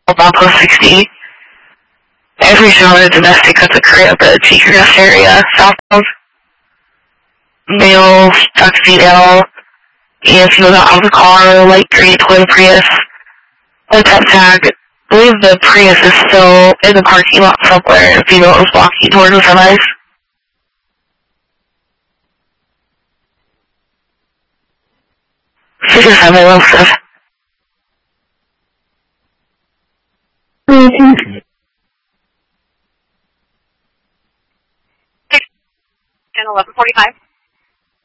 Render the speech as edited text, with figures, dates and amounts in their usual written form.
Bronco 60. Information on the domestic at the Cheekergrass area, southbound. Male, tuxedo, and she was out of the car, light green Toyota Prius. One temp tag. I believe the Prius is still in the parking lot somewhere. The female was walking towards the semis. Six or seven, well stuff. 10-11-45.